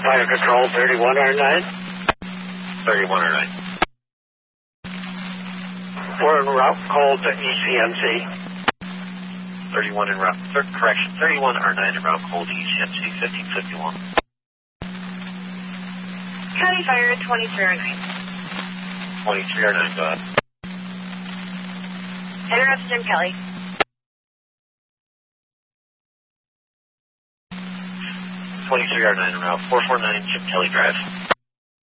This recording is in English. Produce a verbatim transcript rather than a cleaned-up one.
Fire Control, thirty-one R nine. thirty-one R nine. We're en route call to E C M C. thirty-one en route, thir- correction, thirty-one R nine en route call to E C M C, fifteen fifty-one. County Fire, twenty-three R nine. twenty-three R nine, go ahead. Interrupt Jim Kelly. twenty-three R nine en route, four four nine Jim Kelly Drive.